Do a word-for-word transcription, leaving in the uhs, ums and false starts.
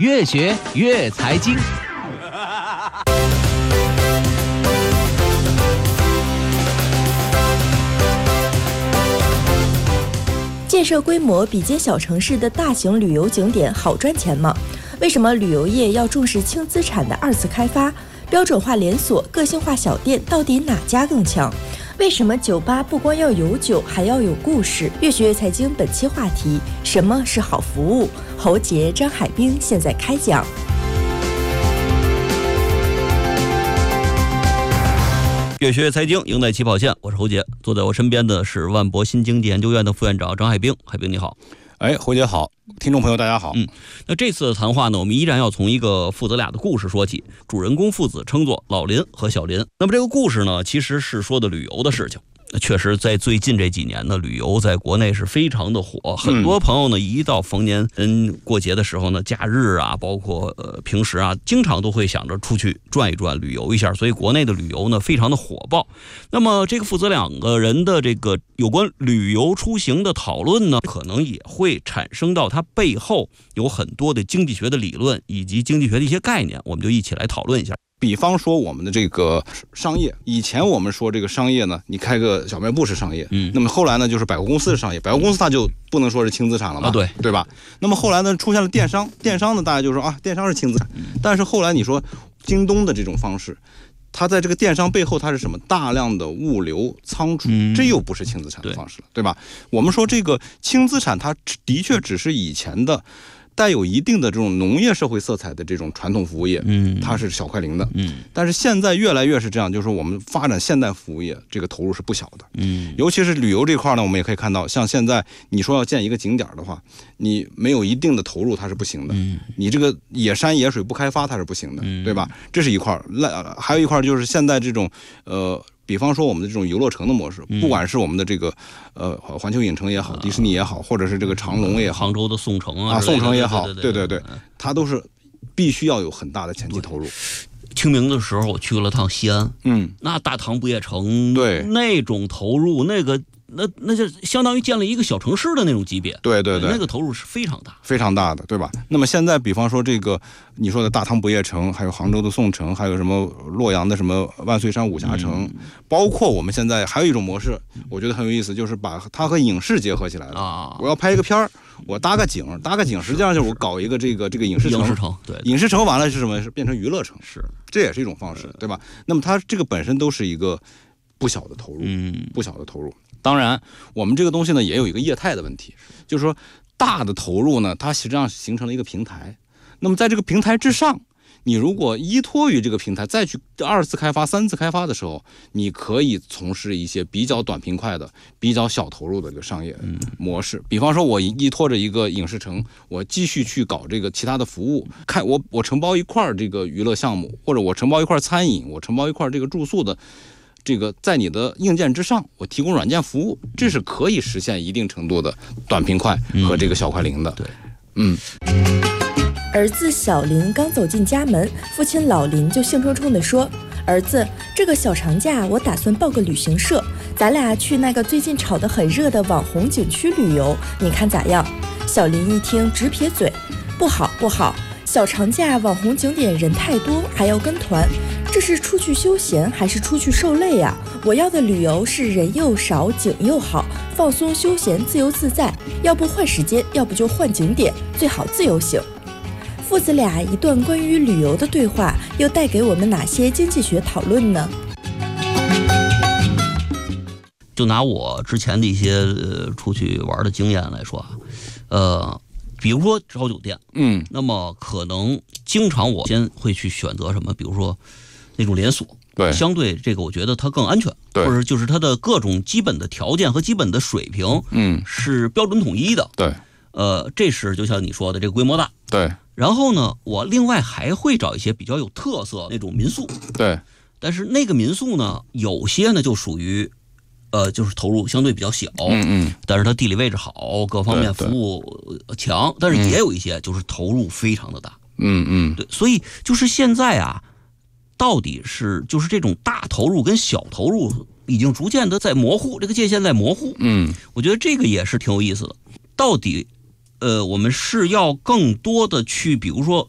越学越财经。 建设规模比肩小城市的大型旅游景点好赚钱吗？为什么旅游业要重视轻资产的二次开发？标准化连锁、个性化小店到底哪家更强？为什么酒吧不光要有酒，还要有故事？越学越财经本期话题：什么是好服务？侯杰、张海滨现在开讲。 越学越财经，赢在起跑线。我是侯杰，坐在我身边的是万博新经济研究院的副院长张海滨。海滨你好。 哎，侯杰好，听众朋友大家好。 嗯，那这次的谈话呢，我们依然要从一个父子俩的故事说起。主人公父子称作老林和小林。那么这个故事呢，其实是说的旅游的事情。确实在最近这几年呢，旅游在国内是非常的火，很多朋友呢一到逢年嗯过节的时候呢，假日啊，包括呃平时啊，经常都会想着出去转一转，旅游一下，所以国内的旅游呢非常的火爆。那么这个父子两个人的这个有关旅游出行的讨论呢，可能也会产生到它背后有很多的经济学的理论以及经济学的一些概念，我们就一起来讨论一下。 比方说我们的这个商业，以前我们说这个商业呢，你开个小卖部是商业，嗯，那么后来呢就是百货公司是商业，百货公司它就不能说是轻资产了嘛，啊、 对对吧？那么后来呢出现了电商，电商呢大家就说啊，电商是轻资产，但是后来你说京东的这种方式，它在这个电商背后它是什么？大量的物流仓储，这又不是轻资产的方式了，对吧？我们说这个轻资产，它的确只是以前的带有一定的这种农业社会色彩的这种传统服务业，嗯，它是小快灵的，嗯，但是现在越来越是这样，就是说我们发展现代服务业，这个投入是不小的，嗯，尤其是旅游这块呢，我们也可以看到，像现在你说要建一个景点的话，你没有一定的投入它是不行的，嗯，你这个野山野水不开发它是不行的，嗯，对吧？这是一块，还有一块就是现在这种呃。比方说我们的这种游乐城的模式，不管是我们的这个呃环球影城也好，迪士尼也好，或者是这个长隆也好， 杭州的宋城啊， 啊宋城也好， 对对对对，它都是必须要有很大的前期投入。 清明的时候我去了趟西安，嗯，那大唐不夜城，对，那种投入，那个那那就相当于建了一个小城市的那种级别， 对对对， 那个投入是非常大， 非常大的，对吧？那么现在，比方说这个你说的大唐不夜城，还有杭州的宋城，还有什么洛阳的什么万岁山武侠城，嗯、包括我们现在还有一种模式，我觉得很有意思，就是把它和影视结合起来了啊！我要拍一个片儿，我搭个景，搭个景，实际上就是我搞一个这个这个影视城， 影视城，对， 影视城完了是什么？是变成娱乐城， 是， 这也是一种方式，对吧？那么它这个本身都是一个不小的投入，嗯，不小的投入。当然，我们这个东西呢也有一个业态的问题，就是说大的投入呢，它实际上形成了一个平台。那么在这个平台之上，你如果依托于这个平台再去二次开发、三次开发的时候，你可以从事一些比较短平快的、比较小投入的这个商业模式。嗯、比方说，我依托着一个影视城，我继续去搞这个其他的服务，看我我承包一块这个娱乐项目，或者我承包一块餐饮，我承包一块这个住宿的。这个在你的硬件之上，我提供软件服务，这是可以实现一定程度的短平快和这个小快灵的。对，嗯。 儿子小林刚走进家门，父亲老林就兴冲冲地说：“儿子，这个小长假我打算报个旅行社，咱俩去那个最近炒得很热的网红景区旅游，你看咋样？”小林一听直撇嘴：“不好不好，小长假网红景点人太多，还要跟团。这是出去休闲还是出去受累呀？我要的旅游是人又少景又好，放松休闲自由自在，要不换时间，要不就换景点，最好自由行。”父子俩一段关于旅游的对话，又带给我们哪些经济学讨论呢？ 就拿我之前的一些、呃、出去玩的经验来说啊，呃，比如说招酒店，嗯，那么可能经常我先会去选择什么，比如说那种连锁，对，相对这个我觉得它更安全，对，或者就是它的各种基本的条件和基本的水平，嗯，是标准统一的，对，呃，这是就像你说的这个规模大，对。然后呢，我另外还会找一些比较有特色那种民宿，对。但是那个民宿呢，有些呢就属于，呃，就是投入相对比较小，嗯嗯，但是它地理位置好，各方面服务强，但是也有一些就是投入非常的大，嗯嗯，对。所以就是现在啊，到底是就是这种大投入跟小投入已经逐渐的在模糊，这个界限在模糊，嗯，我觉得这个也是挺有意思的。到底呃，我们是要更多的去，比如说